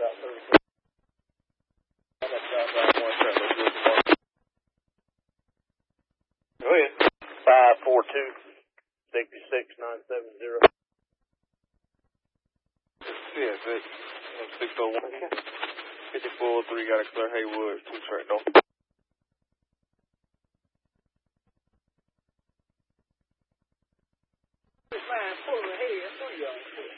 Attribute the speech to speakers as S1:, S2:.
S1: Go ahead. 542-66970.
S2: Yeah, that's 601. 5403 got to clear Haywood, 2 track though.
S1: Pull ahead,